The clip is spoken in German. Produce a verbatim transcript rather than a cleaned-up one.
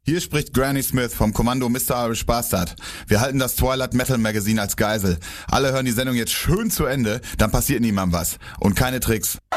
Hier spricht Granny Smith vom Kommando Mister Irish Bastard. Wir halten das Twilight Metal Magazine als Geisel. Alle hören die Sendung jetzt schön zu Ende, dann passiert niemandem was. Und keine Tricks.